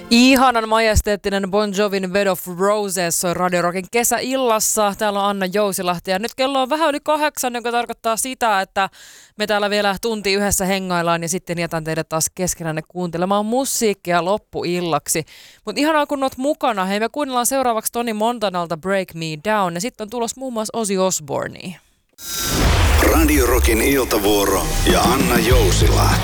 Ihanan majesteettinen Bon Jovin Bed of Roses soi Radio Rockin kesäillassa. Täällä on Anna Jousilahti ja nyt kello on vähän yli 8, joka tarkoittaa sitä, että me täällä vielä tunti yhdessä hengaillaan ja sitten jätän teidät taas keskenänne kuuntelemaan musiikkia loppuillaksi. Mutta ihanaa kun oot mukana. Hei, me kuunnellaan seuraavaksi Tony Montanalta Break Me Down ja sitten on tulossa muun muassa Ozzy Osbournea. Radio Rockin iltavuoro ja Anna Jousila.